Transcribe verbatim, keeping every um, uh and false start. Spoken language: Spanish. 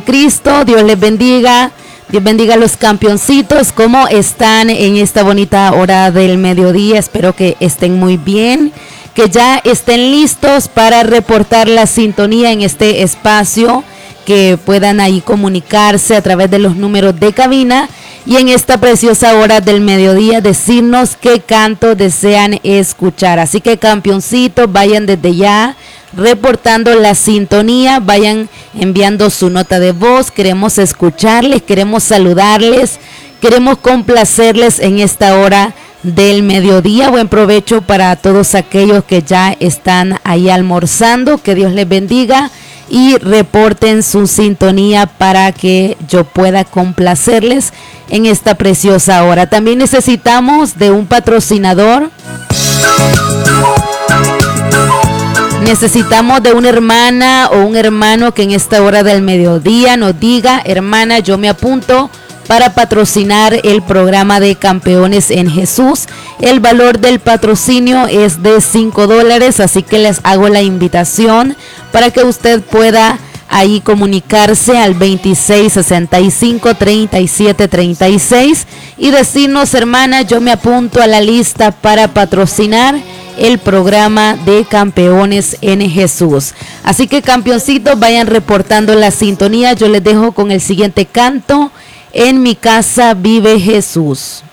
Cristo, Dios les bendiga, Dios bendiga a los campeoncitos, ¿cómo están en esta bonita hora del mediodía? Espero que estén muy bien, que ya estén listos para reportar la sintonía en este espacio, que puedan ahí comunicarse a través de los números de cabina y en esta preciosa hora del mediodía decirnos qué canto desean escuchar. Así que campeoncitos, vayan desde ya reportando la sintonía, vayan enviando su nota de voz, queremos escucharles, queremos saludarles, queremos complacerles en esta hora del mediodía. Buen provecho para todos aquellos que ya están ahí almorzando, que Dios les bendiga y reporten su sintonía para que yo pueda complacerles en esta preciosa hora. También necesitamos de un patrocinador. Necesitamos de una hermana o un hermano que en esta hora del mediodía nos diga: hermana, yo me apunto para patrocinar el programa de Campeones en Jesús. El valor del patrocinio es de cinco dólares, así que les hago la invitación para que usted pueda ahí comunicarse al veintiséis sesenta y cinco treinta y siete treinta y seis y decirnos: hermana, yo me apunto a la lista para patrocinar el programa de Campeones en Jesús. Así que campeoncitos, vayan reportando la sintonía. Yo les dejo con el siguiente canto: En mi casa vive Jesús.